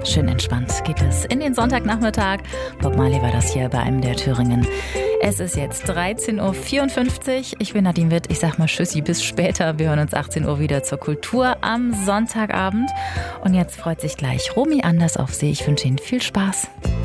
schön entspannt geht es in den Sonntagnachmittag. Bob Marley war das hier bei einem der Thüringen. Es ist jetzt 13.54 Uhr. Ich bin Nadine Witt. Ich sag mal Tschüssi, bis später. Wir hören uns 18 Uhr wieder zur Kultur am Sonntagabend. Und jetzt freut sich gleich Romy Anders auf Sie. Ich wünsche Ihnen viel Spaß.